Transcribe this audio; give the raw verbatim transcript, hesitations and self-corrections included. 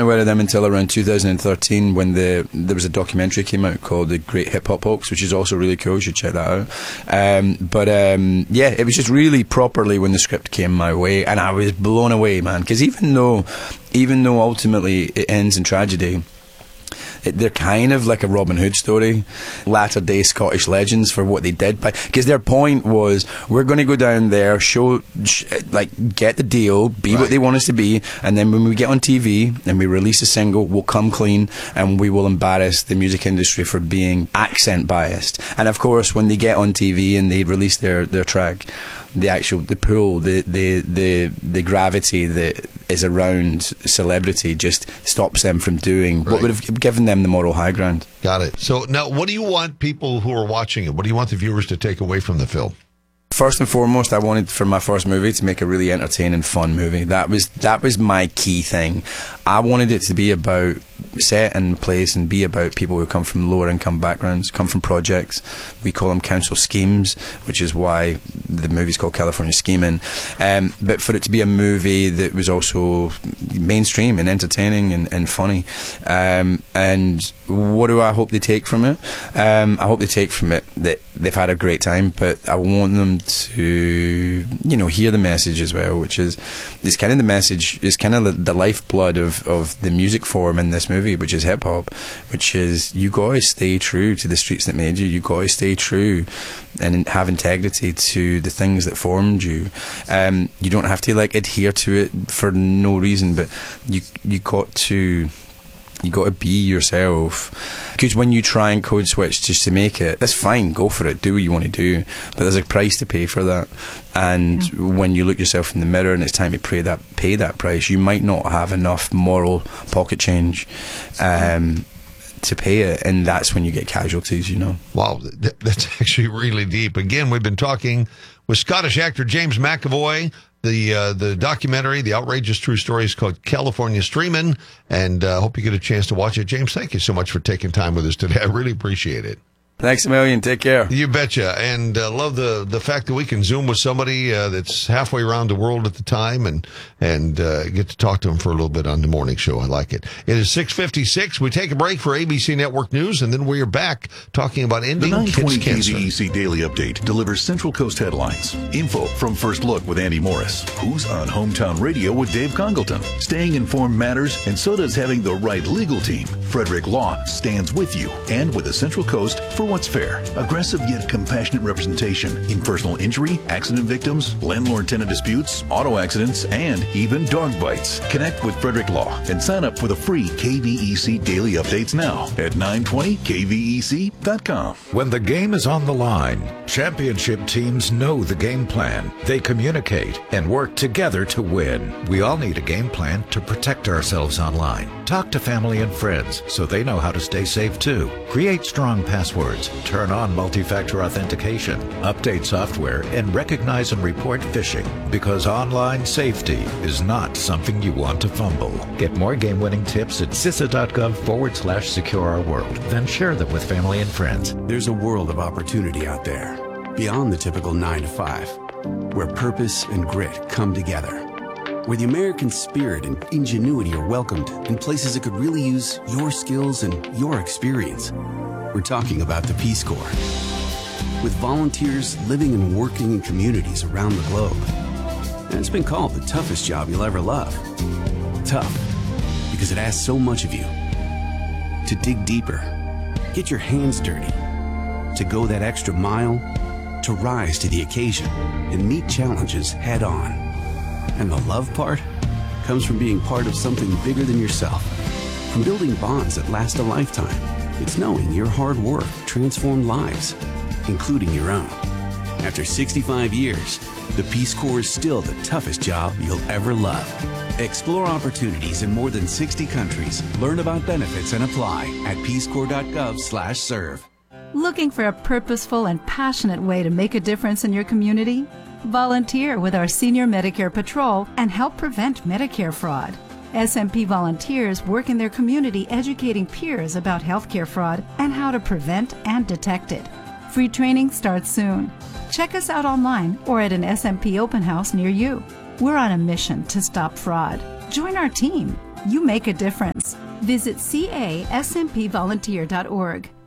aware of them until around two thousand thirteen when the there was a documentary came out called The Great Hip Hop Hoax, which is also really cool. You should check that out. Um, but um, yeah, it was just really properly when the script came my way, and I was blown away, man. Because even though, even though ultimately it ends in tragedy, It, they're kind of like a Robin Hood story, latter-day Scottish legends for what they did. Because their point was, we're going to go down there, show, sh like, get the deal, be right. what they want us to be, and then when we get on T V and we release a single, we'll come clean and we will embarrass the music industry for being accent biased. And of course, when they get on T V and they release their their track, the actual the pull, the the the the gravity that is around celebrity just stops them from doing right. what would have given them the moral high ground. Got it. So now, what do you want people who are watching it? What do you want the viewers to take away from the film? First and foremost, I wanted for my first movie to make a really entertaining, fun movie. That was that was my key thing. I wanted it to be about set and place and be about people who come from lower income backgrounds, come from projects. We call them council schemes, which is why the movie's called California Scheming. Um, but for it to be a movie that was also mainstream and entertaining and, and funny. Um, and what do I hope they take from it? Um, I hope they take from it that they've had a great time, but I want them to, you know, hear the message as well, which is, it's kind of the message, it's kind of the, the lifeblood of, of the music form in this movie, which is hip hop, which is, you gotta stay true to the streets that made you, you gotta stay true and have integrity to the things that formed you. Um, you don't have to like adhere to it for no reason, but you, you got to, you got to be yourself. Because when you try and code switch just to make it, that's fine, go for it, do what you want to do, but there's a price to pay for that. And mm. when you look yourself in the mirror and it's time to pay that pay that price, you might not have enough moral pocket change um, to pay it, and that's when you get casualties, you know. Wow, th that's actually really deep. Again, we've been talking with Scottish actor James McAvoy. The uh, the documentary, the outrageous true story, is called California Streamin', and I uh, hope you get a chance to watch it. James, thank you so much for taking time with us today. I really appreciate it. Thanks a million. Take care. You betcha. And uh, love the the fact that we can Zoom with somebody uh, that's halfway around the world at the time and and uh, get to talk to them for a little bit on the morning show. I like it. It is six fifty-six. We take a break for A B C Network News, and then we are back talking about ending kids' cancer. The nine twenty K V E C Daily Update delivers Central Coast headlines. Info from First Look with Andy Morris. Who's on Hometown Radio with Dave Congleton? Staying informed matters, and so does having the right legal team. Frederick Law stands with you and with the Central Coast for what's fair. Aggressive yet compassionate representation in personal injury, accident victims, landlord-tenant disputes, auto accidents, and even dog bites. Connect with Frederick Law and sign up for the free K V E C Daily Updates now at nine twenty K V E C dot com. When the game is on the line, championship teams know the game plan. They communicate and work together to win. We all need a game plan to protect ourselves online. Talk to family and friends so they know how to stay safe too. Create strong passwords. Turn on multi-factor authentication. Update software and recognize and report phishing, because online safety is not something you want to fumble. Get more game-winning tips at C I S A dot gov forward slash secure our world. Then share them with family and friends. There's a world of opportunity out there, beyond the typical nine to five, where purpose and grit come together. Where the American spirit and ingenuity are welcomed in places that could really use your skills and your experience. We're talking about the Peace Corps. With volunteers living and working in communities around the globe. And it's been called the toughest job you'll ever love. Tough, because it asks so much of you. To dig deeper, get your hands dirty, to go that extra mile, to rise to the occasion and meet challenges head on. And the love part comes from being part of something bigger than yourself, from building bonds that last a lifetime. It's knowing your hard work transformed lives, including your own. After sixty-five years, the Peace Corps is still the toughest job you'll ever love. Explore opportunities in more than sixty countries. Learn about benefits and apply at peace corps dot gov slash serve. Looking for a purposeful and passionate way to make a difference in your community? Volunteer with our Senior Medicare Patrol and help prevent Medicare fraud. S M P volunteers work in their community educating peers about healthcare fraud and how to prevent and detect it. Free training starts soon. Check us out online or at an S M P open house near you. We're on a mission to stop fraud. Join our team. You make a difference. Visit C A S M P volunteer dot org.